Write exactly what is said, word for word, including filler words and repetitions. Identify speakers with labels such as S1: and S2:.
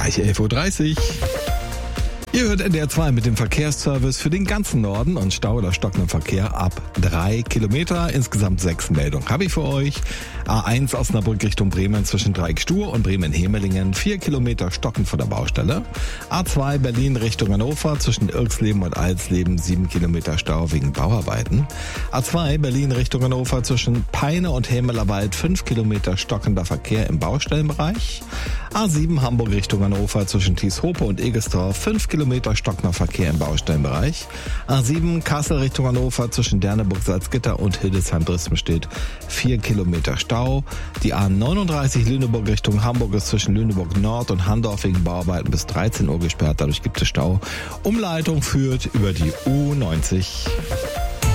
S1: Gleich elf Uhr dreißig. Ihr hört N D R zwei mit dem Verkehrsservice für den ganzen Norden und Stau oder stockenden Verkehr ab drei Kilometer. Insgesamt sechs Meldungen habe ich für euch. A eins Osnabrück Richtung Bremen zwischen Dreieck-Stur und Bremen-Hemelingen. Vier Kilometer stockend vor der Baustelle. A zwei Berlin Richtung Hannover zwischen Irksleben und Alsleben. Sieben Kilometer Stau wegen Bauarbeiten. A zwei Berlin Richtung Hannover zwischen Peine und Hämelerwald. Fünf Kilometer stockender Verkehr im Baustellenbereich. A sieben Hamburg Richtung Hannover zwischen Thieshope und Egestorf. Fünf Kilometer stockender Verkehr im Baustellenbereich. A sieben Kassel Richtung Hannover zwischen Derneburg, Salzgitter und Hildesheim-Dresden-Stedt. Vier Kilometer Stau. Die A neununddreißig Lüneburg Richtung Hamburg ist zwischen Lüneburg Nord und Handorf wegen Bauarbeiten bis dreizehn Uhr gesperrt. Dadurch gibt es Stau. Umleitung führt über die U neunzig.